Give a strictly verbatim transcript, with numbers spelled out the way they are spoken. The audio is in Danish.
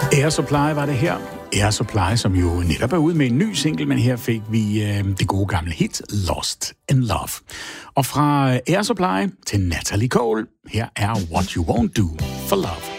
Air Supply var det her. Air Supply, som jo netop er ude med en ny single, men her fik vi øh, det gode gamle hit Lost in Love. Og fra Air Supply til Natalie Cole, her er What You Won't Do for Love.